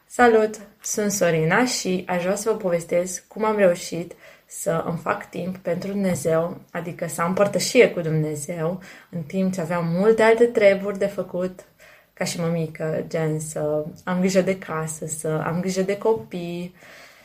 Salut! Sunt Sorina și aș vrea să vă povestesc cum am reușit să îmi fac timp pentru Dumnezeu, adică să am părtășie cu Dumnezeu, în timp ce aveam multe alte treburi de făcut, ca și mămică, gen să am grijă de casă, să am grijă de copii,